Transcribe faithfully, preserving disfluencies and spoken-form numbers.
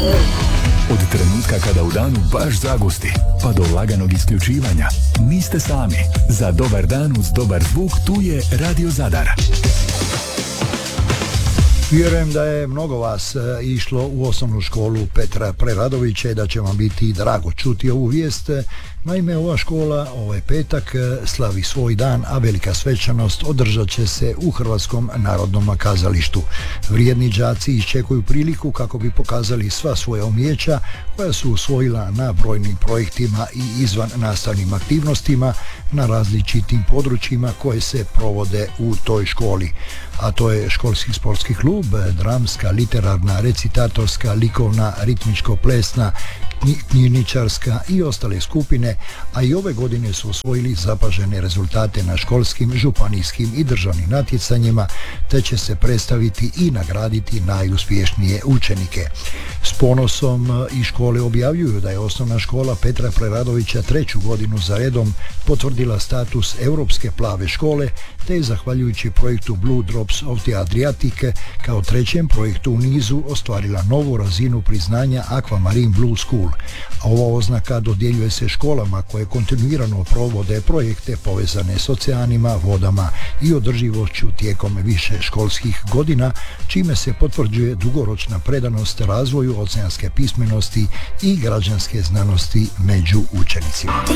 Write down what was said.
Od trenutka kada u danu baš zagusti, pa do laganog isključivanja, niste sami. Za dobar dan uz dobar zvuk tu je Radio Zadar. Vjerujem da je mnogo vas išlo u osnovnu školu Petra Preradovića i da će vam biti drago čuti ovu vijest. Naime, ova škola ovaj petak slavi svoj dan, a velika svečanost održat će se u Hrvatskom narodnom kazalištu. Vrijedni đaci iščekuju priliku kako bi pokazali sva svoja umijeća koja su usvojila na brojnim projektima i izvan nastavnim aktivnostima na različitim područjima koje se provode u toj školi. A to je školski sportski klub, dramska, literarna, recitatorska, likovna, ritmičko-plesna, knjižničarska i ostale skupine, a i ove godine su osvojili zapažene rezultate na školskim, županijskim i državnim natjecanjima, te će se predstaviti i nagraditi najuspješnije učenike. S ponosom i škole objavljuju da je osnovna škola Petra Preradovića treću godinu za redom potvrdila status Europske plave škole, te je zahvaljujući projektu Blue Drops of the Adriatic kao trećem projektu u nizu ostvarila novu razinu priznanja Aquamarine Blue School. A ova oznaka dodjeljuje se školama koje kontinuirano provode projekte povezane s oceanima, vodama i održivošću tijekom više školskih godina, čime se potvrđuje dugoročna predanost razvoju oceanske pismenosti i građanske znanosti među učenicima.